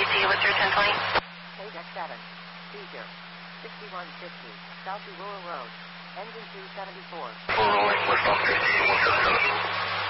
WT, what's your 1020? KDEC 7, Seizure, 6150, South Aurora Road, engine 274. Full rolling, westbound 15, 177.